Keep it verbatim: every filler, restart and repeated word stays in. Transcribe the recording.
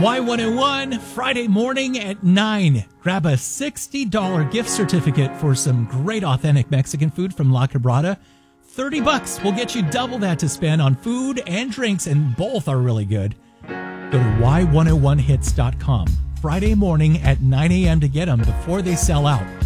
Y one oh one, Friday morning at nine. Grab a sixty dollars gift certificate for some great authentic Mexican food from La Quebrada. thirty bucks will get you double that to spend on food and drinks, and both are really good. Go to y one oh one hits dot com Friday morning at nine a.m. to get them before they sell out.